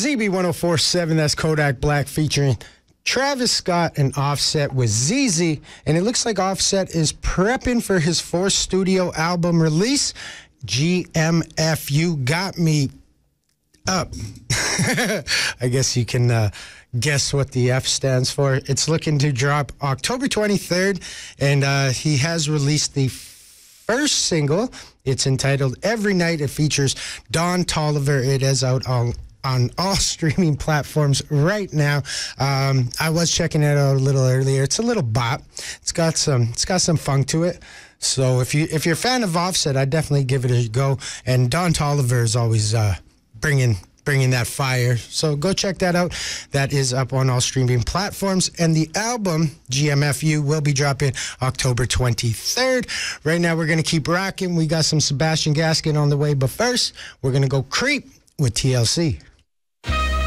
ZB1047, that's Kodak Black featuring Travis Scott and Offset with ZZ. And it looks like Offset is prepping for his fourth studio album release. GMFU got me up. I guess you can guess what the F stands for. It's looking to drop October 23rd, and he has released the first single. It's entitled Every Night. It features Don Toliver. It is out on all streaming platforms right now. I was checking it out a little earlier. It's a little bop. It's got some funk to it. So if you're a fan of Offset, I'd definitely give it a go. And Don Toliver is always bringing that fire. So go check that out. That is up on all streaming platforms. And the album, GMFU, will be dropping October 23rd. Right now, we're going to keep rocking. We got some Sebastian Gaskin on the way. But first, we're going to go creep with TLC.